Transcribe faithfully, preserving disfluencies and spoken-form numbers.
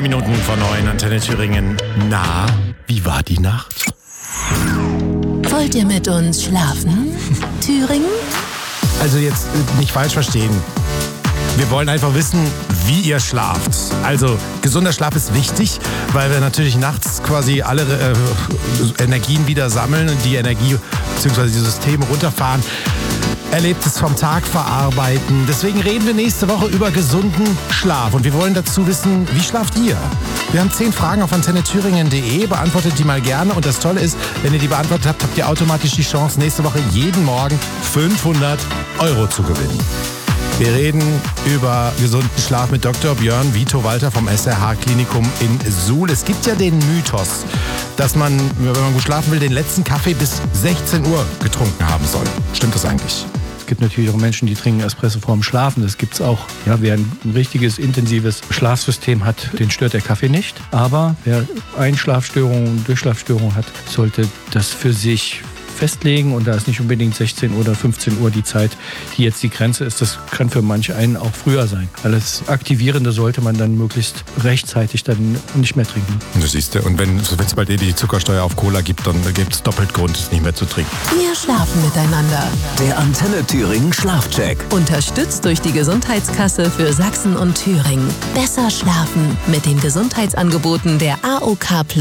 Minuten vor neun, Antenne Thüringen. Na, wie war die Nacht? Wollt ihr mit uns schlafen, Thüringen? Also jetzt nicht falsch verstehen. Wir wollen einfach wissen, wie ihr schlaft. Also gesunder Schlaf ist wichtig, weil wir natürlich nachts quasi alle äh, Energien wieder sammeln und die Energie bzw. die Systeme runterfahren. Erlebtes vom Tag verarbeiten. Deswegen reden wir nächste Woche über gesunden Schlaf. Und wir wollen dazu wissen, wie schlaft ihr? Wir haben zehn Fragen auf antenne thüringen punkt de. Beantwortet die mal gerne. Und das Tolle ist, wenn ihr die beantwortet habt, habt ihr automatisch die Chance, nächste Woche jeden Morgen fünfhundert Euro zu gewinnen. Wir reden über gesunden Schlaf mit Doktor Björn Vito Walter vom S R H-Klinikum in Suhl. Es gibt ja den Mythos, dass man, wenn man gut schlafen will, den letzten Kaffee bis sechzehn Uhr getrunken haben soll. Stimmt das eigentlich? Es gibt natürlich auch Menschen, die trinken Espresso vorm Schlafen. Das gibt's auch. Ja, wer ein richtiges, intensives Schlafsystem hat, den stört der Kaffee nicht. Aber wer Einschlafstörungen und Durchschlafstörungen hat, sollte das für sich festlegen. Und da ist nicht unbedingt sechzehn oder fünfzehn Uhr die Zeit, die jetzt die Grenze ist. Das kann für manche einen auch früher sein. Alles Aktivierende sollte man dann möglichst rechtzeitig dann nicht mehr trinken. Das siehst du. Und wenn es bei dir die Zuckersteuer auf Cola gibt, dann gibt es doppelt Grund, es nicht mehr zu trinken. Wir schlafen miteinander. Der Antenne Thüringen Schlafcheck. Unterstützt durch die Gesundheitskasse für Sachsen und Thüringen. Besser schlafen mit den Gesundheitsangeboten der A O K Plus.